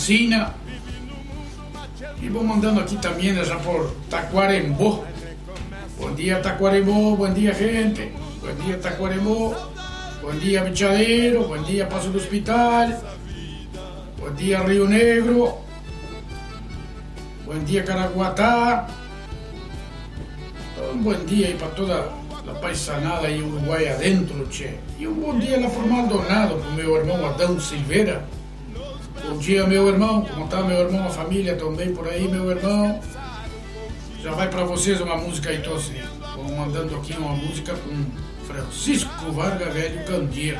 Francina. E vou mandando aqui também, né, já por Taquarembó. Bom dia, Taquarembó, bom dia, gente. Bom dia, Taquarembó. Bom dia, Bichadeiro. Bom dia, Passo do Hospital. Bom dia, Rio Negro. Bom dia, Caraguatá. Um bom dia aí para toda a paisanada aí, Uruguai adentro, tchê. E um bom dia lá por Maldonado, pro meu irmão Adão Silveira. Bom dia, meu irmão. Como tá, meu irmão? A família também por aí, meu irmão. Já vai para vocês uma música aí, então, assim. Vou mandando aqui uma música com Francisco Vargas Velho Candeeiro.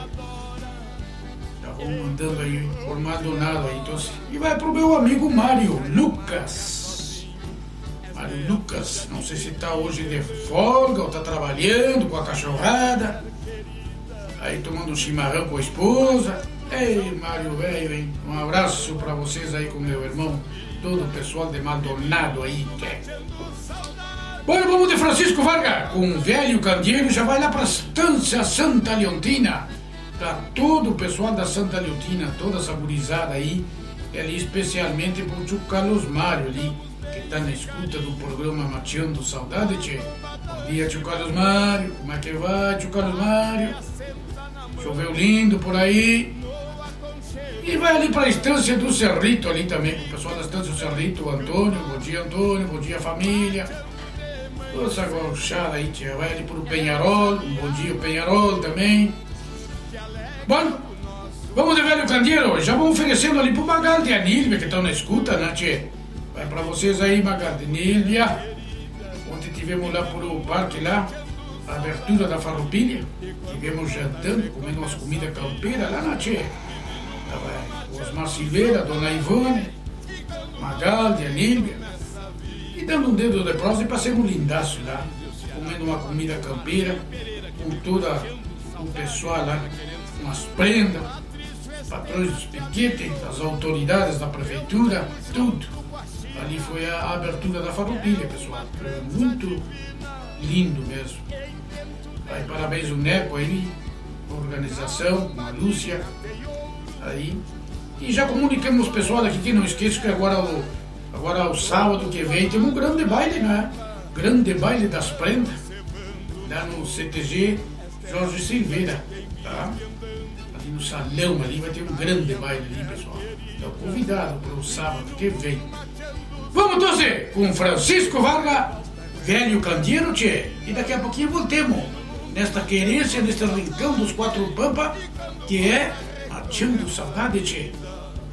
Já vou mandando aí por Maldonado aí, então, assim. E vai pro meu amigo Mário Lucas. Mário Lucas, não sei se tá hoje de folga ou tá trabalhando com a cachorrada. Aí tomando um chimarrão com a esposa. Ei, Mário velho, hein? Um abraço pra vocês aí com meu irmão, todo o pessoal de Maldonado aí, Bom, vamos de Francisco Vargas, com um velho candeeiro, já vai lá pra Estância Santa Leontina, pra todo o pessoal da Santa Leontina, toda essa gurizada aí, ali especialmente pro tio Carlos Mário ali, que tá na escuta do programa Mateando Saudade, tchê. Bom dia, tio Carlos Mário, como é que vai, tio Carlos Mário? Choveu lindo por aí. E vai ali para a Estância do Cerrito ali também, com o pessoal da Estância do Cerrito, o Antônio, bom dia família. Toda essa gauchada aí, tia, vai ali para o Penharol, um bom dia o Penharol também. Bom, vamos de velho candeeiro, já vamos oferecendo ali pro Magaldi e a Nílvia que estão na escuta, né, tia? Vai para vocês aí, Magaldi, Nílvia. Ontem tivemos lá por o parque lá, a abertura da Farroupilha, tivemos jantando, comendo umas comidas campeiras lá, né, tia? Osmar Silveira, Dona Ivone, Magaldi, a Nílvia, e dando um dedo de prosa e passemos lindaço lá, comendo uma comida campeira, com todo o pessoal lá, com as prendas, patrões dos piquetes, as autoridades da prefeitura, tudo. Ali foi a abertura da Farroupilha, pessoal, foi muito lindo mesmo. Aí, parabéns o Neco aí, a organização, com a Lúcia. Aí. E já comunicamos os pessoal aqui que não esqueça que agora o sábado que vem tem um grande baile, né? Grande baile das prendas, lá no CTG Jorge Silveira, tá? Ali no salão ali vai ter um grande baile ali, pessoal. Então convidado para o sábado que vem. Vamos torcer com Francisco Vargas, velho candeeiro, tchê. E daqui a pouquinho voltemos nesta querência, neste rincão dos Quatro Pampas, que é Mateando Saudade, tchê.